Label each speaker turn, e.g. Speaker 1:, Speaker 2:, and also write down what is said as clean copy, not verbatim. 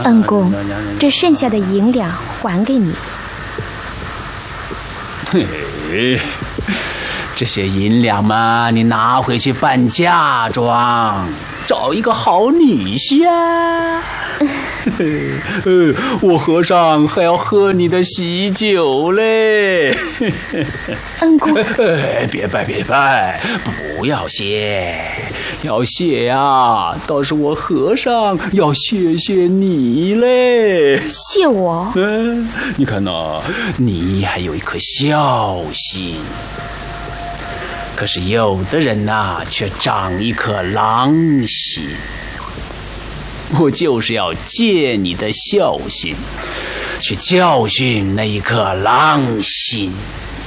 Speaker 1: 恩公，这剩下的银两还给你。
Speaker 2: 嘿，这些银两嘛，你拿回去办嫁妆，找一个好女婿啊。我和尚还要喝你的喜酒嘞。
Speaker 1: 恩公，
Speaker 2: 别拜，不要谢，要谢呀，倒是我和尚要谢谢你嘞。
Speaker 1: 谢我？
Speaker 2: 你看呐，你还有一颗孝心。可是有的人呐，却长一颗狼心。我就是要借你的孝心，去教训那一颗狼心。